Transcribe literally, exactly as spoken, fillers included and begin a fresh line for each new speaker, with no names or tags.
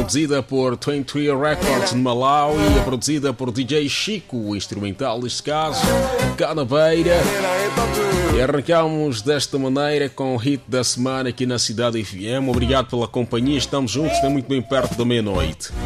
produzida por vinte e três Records de Malawi, é produzida por D J Chico, o instrumental neste caso, cá na beira. E arrancamos desta maneira com o hit da semana aqui na Cidade F M. Obrigado pela companhia, estamos juntos, está muito bem perto da meia-noite.